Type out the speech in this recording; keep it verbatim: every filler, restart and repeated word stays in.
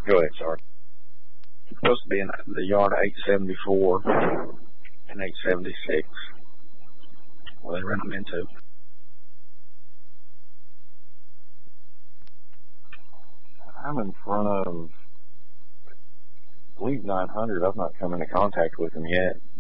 Go ahead, sorry. It's supposed to be in the yard eight seventy-four and eight seventy-six. Well, they run them into. I'm in front of, I believe, nine hundred. I've not come into contact with them yet.